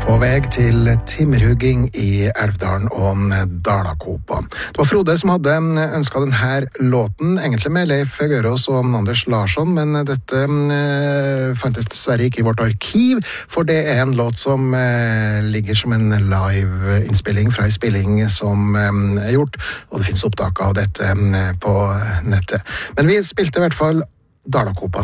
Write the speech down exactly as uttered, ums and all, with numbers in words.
På vei til timmerhugging i Elvdalen og Dalakopa. Det var Frode som hadde ønsket denne låten, egentlig med Leif Gørås og Anders Larsson, men dette eh, fantes dessverre ikke i vårt arkiv, for det er en låt som eh, ligger som en live-innspilling fra en spilling som eh, er gjort, og det finnes opptak av dette eh, på nettet. Men vi spilte i hvert fall Dalakopa